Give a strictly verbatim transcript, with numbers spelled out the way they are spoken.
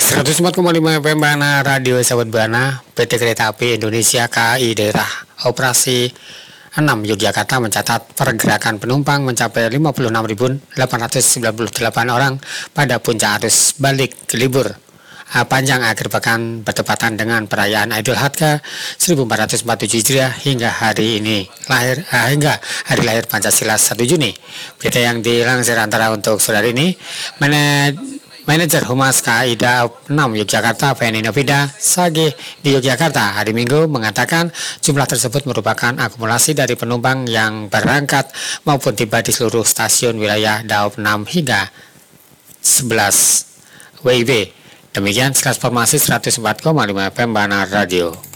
seratus empat koma lima F M Bana Radio Sahabat Bana, P T Kereta Api Indonesia K A I Daerah Operasi enam Yogyakarta mencatat pergerakan penumpang mencapai lima puluh enam ribu delapan ratus sembilan puluh delapan orang pada puncak arus balik libur panjang akhir pekan bertepatan dengan perayaan Idul Adha seribu empat ratus empat puluh tujuh Hijriah hingga hari ini lahir eh, hingga hari lahir Pancasila satu Juni. Berita yang dilansir antara untuk saudara ini, manaj Manajer Humas K A I Daob enam Yogyakarta, Feni Novida Sage di Yogyakarta hari Minggu mengatakan jumlah tersebut merupakan akumulasi dari penumpang yang berangkat maupun tiba di seluruh stasiun wilayah Daob enam hingga sebelas W I B. Demikian skala informasi seratus empat koma lima F M Bana Radio.